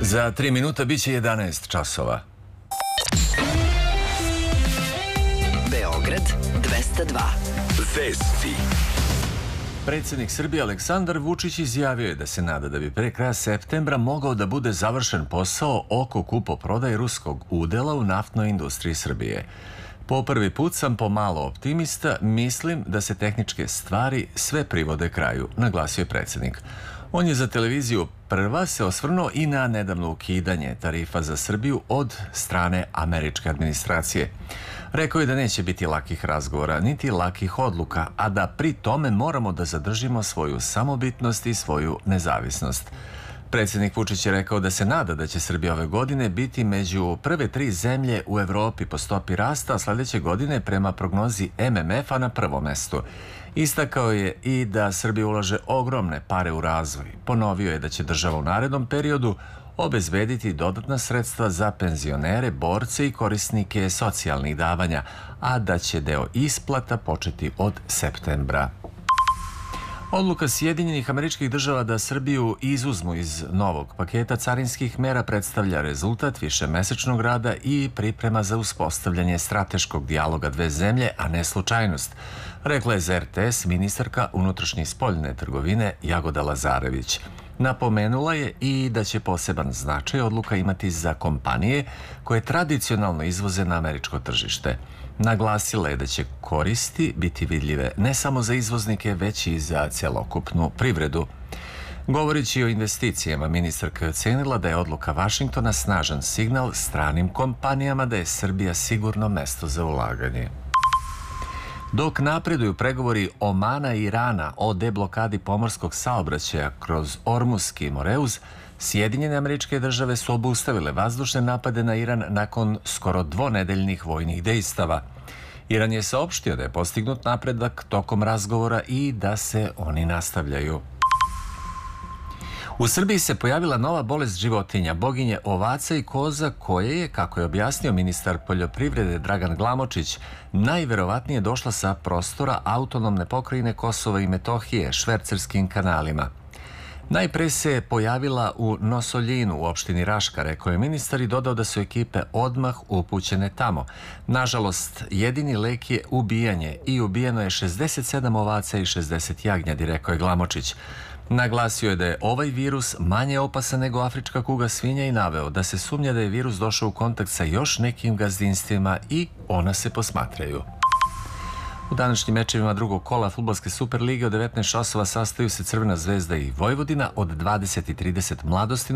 Za 3 minuta biće 11 časova. Beograd 202. Vesti. Predsjednik Srbije Aleksandar Vučić izjavio je da se nada da bi pre kraja septembra mogao da bude završen posao oko kupoprodaje ruskog udela u naftnoj industriji Srbije. Po prvi put sam pomalo optimista, mislim da se tehničke stvari sve privode kraju, naglasio je predsjednik. On je za televiziju Prva se osvrnuo i na nedavno ukidanje tarifa za Srbiju od strane američke administracije. Rekao je da neće biti lakih razgovora, niti lakih odluka, a da pri tome moramo da zadržimo svoju samobitnost i svoju nezavisnost. Predsjednik Vučić je rekao da se nada da će Srbija ove godine biti među prve 3 zemlje u Evropi po stopi rasta, a sljedeće godine prema prognozi MMF-a na prvom mestu. Istakao je i da Srbija ulaže ogromne pare u razvoj. Ponovio je da će država u narednom periodu obezbediti dodatna sredstva za penzionere, borce i korisnike socijalnih davanja, a da će deo isplata početi od septembra. Odluka Sjedinjenih Američkih Država da Srbiju izuzmu iz novog paketa carinskih mera predstavlja rezultat višemesečnog rada i priprema za uspostavljanje strateškog dijaloga dve zemlje, a ne slučajnost, rekla je za RTS ministarka unutrašnje i spoljne trgovine Jagoda Lazarević. Napomenula je i da će poseban značaj odluka imati za kompanije koje tradicionalno izvoze na američko tržište. Naglasila je da će koristi biti vidljive ne samo za izvoznike, već i za celokupnu privredu. Govoreći o investicijama, ministarka je ocenila da je odluka Vašingtona snažan signal stranim kompanijama da je Srbija sigurno mesto za ulaganje. Dok napreduju pregovori Omana i Irana o deblokadi pomorskog saobraćaja kroz Ormuski Moreuz, Sjedinjene Američke Države su obustavile vazdušne napade na Iran nakon skoro dvonedeljnih vojnih dejstava. Iran je saopštio da je postignut napredak tokom razgovora i da se oni nastavljaju. U Srbiji se pojavila nova bolest životinja, boginje ovaca i koza, koje je, kako je objasnio ministar poljoprivrede Dragan Glamočić, najverovatnije došla sa prostora autonomne pokrajine Kosova i Metohije švercerskim kanalima. Najpre se pojavila u Nosoljinu u opštini Raška, rekao je ministar i dodao da su ekipe odmah upućene tamo. Nažalost, jedini lek je ubijanje i ubijeno je 67 ovaca i 60 jagnjadi, rekao je Glamočić. Naglasio je da je ovaj virus manje opasan nego afrička kuga svinja i naveo da se sumnja da je virus došao u kontakt sa još nekim gazdinstvima i ona se posmatraju. U današnjim mečevima drugog kola fudbalske Super lige od 19 časova sastaju se Crvena zvezda i Vojvodina, od 20:30 Mladosti